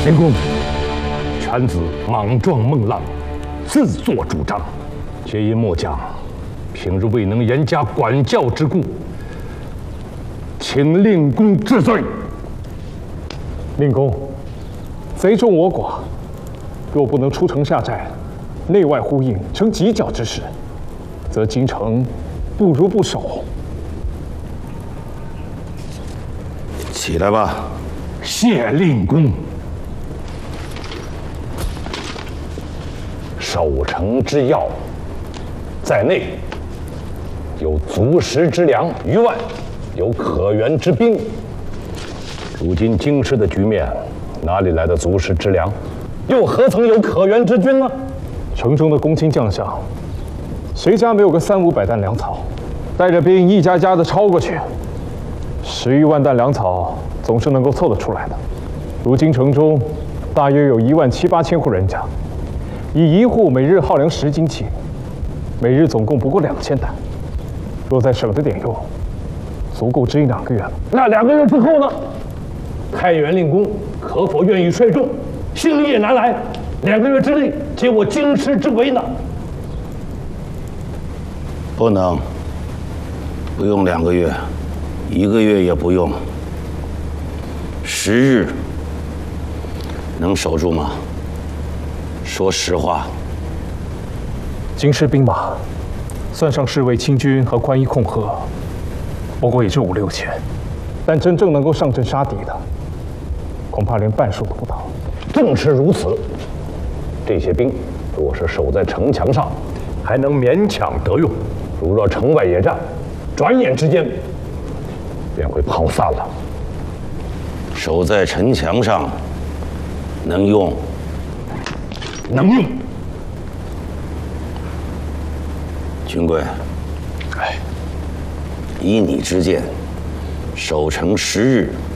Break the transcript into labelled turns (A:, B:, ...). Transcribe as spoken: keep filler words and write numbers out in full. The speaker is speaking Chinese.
A: 灵公，犬子莽撞孟浪，自作主张，皆因末将平日未能严加管教之故，请令公治罪。
B: 令公，贼众我寡，若不能出城下寨，内外呼应，成犄角之势，则京城不如不守。
C: 起来吧。
A: 谢令公。守城之要，在内有足食之粮余万，有可援之兵。如今京师的局面，哪里来的足食之粮？又何曾有可援之军呢？
B: 城中的公卿将相，谁家没有个三五百担粮草？带着兵一家家的抄过去，十余万担粮草总是能够凑得出来的。如今城中大约有一万七八千户人家，以一户每日耗粮十斤起，每日总共不过两千担。若再省着点用，足够支应两个月了。
A: 那两个月之后呢？太原令公可否愿意率众星夜南来？两个月之内解我京师之围呢？
C: 不能，不用两个月，一个月也不用。十日能守住吗？说实话。
B: 京师兵马，算上侍卫亲军和宽衣控贺，不过也就五六千。但真正能够上阵杀敌的，恐怕连半数都不到。
A: 正是如此，这些兵若是守在城墙上，还能勉强得用；如若城外野战，转眼之间便会跑散了。
C: 守在城墙上，能用？
A: 能用。
C: 军贵，
A: 哎，
C: 依你之见，守城十日